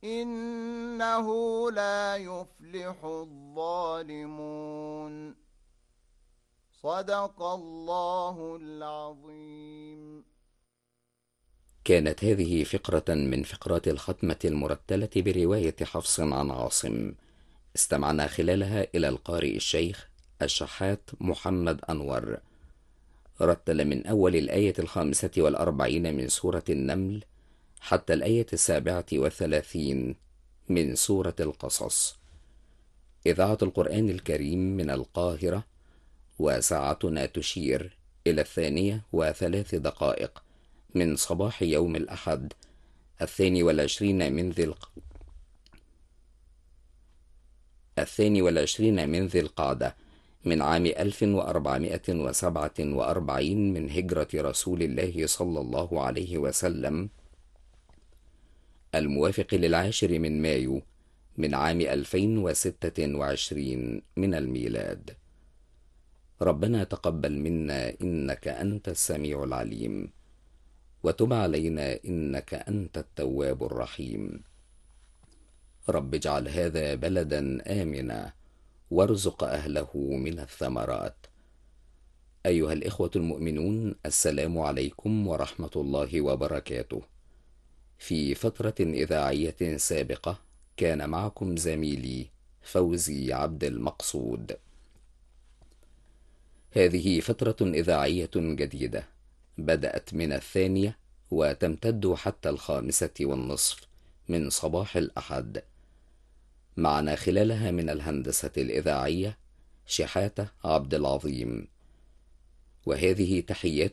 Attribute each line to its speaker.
Speaker 1: إنه لا يفلح الظالمون. صدق الله العظيم.
Speaker 2: كانت هذه فقرة من فقرات الختمة المرتلة برواية حفص عن عاصم، استمعنا خلالها إلى القارئ الشيخ الشحات محمد أنور، رتل من أول الآية 45 من سورة النمل حتى الآية 37 من سورة القصص. إذاعة القرآن الكريم من القاهرة، وساعتنا تشير إلى 2:03 من صباح يوم الأحد 22 من ذي القعدة من عام 1447 من هجرة رسول الله صلى الله عليه وسلم، الموافق للعاشر من مايو من عام 2026 من الميلاد. ربنا تقبل منا إنك أنت السميع العليم، وتب علينا إنك أنت التواب الرحيم. رب اجعل هذا بلدا آمنا وارزق أهله من الثمرات. أيها الإخوة المؤمنون، السلام عليكم ورحمة الله وبركاته. في فترة إذاعية سابقة كان معكم زميلي فوزي عبد المقصود. هذه فترة إذاعية جديدة بدأت من 2 وتمتد حتى 5:30 من صباح الأحد. معنا خلالها من الهندسة الإذاعية شحاتة عبد العظيم. وهذه تحيات